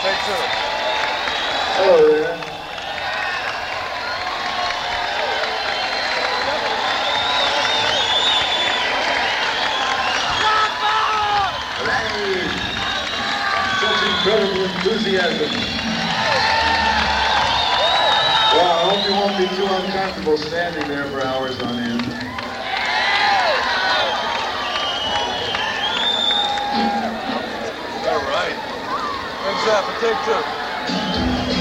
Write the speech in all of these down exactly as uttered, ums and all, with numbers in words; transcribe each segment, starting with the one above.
Take two. Hello there. Hooray! Such incredible enthusiasm. Well, I hope you won't be too uncomfortable standing there for hours on end. All right. Thanks, Zappa. Take two.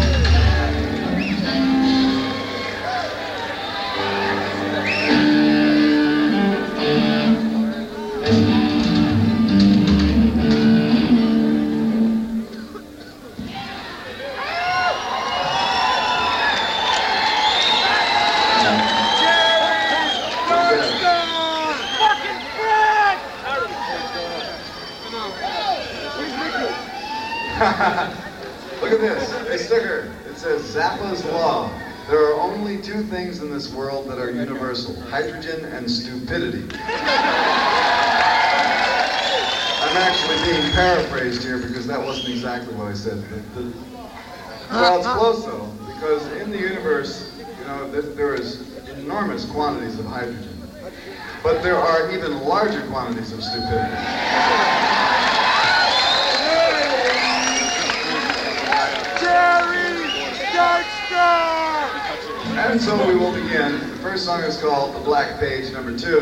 Look at this, a sticker. It says Zappa's Law. There are only two things in this world that are universal, hydrogen and stupidity. I'm actually being paraphrased here because that wasn't exactly what I said. The, the, well, it's close though, because in the universe, you know, there, there is enormous quantities of hydrogen, but there are even larger quantities of stupidity. And so we will begin. The first song is called The Black Page, number two.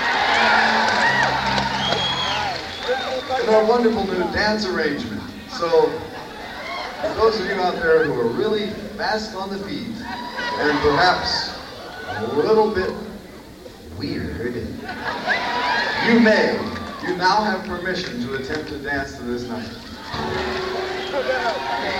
With our wonderful new dance arrangement. So, for those of you out there who are really fast on the feet, and perhaps a little bit weird, you may, you now have permission to attempt to dance to this number.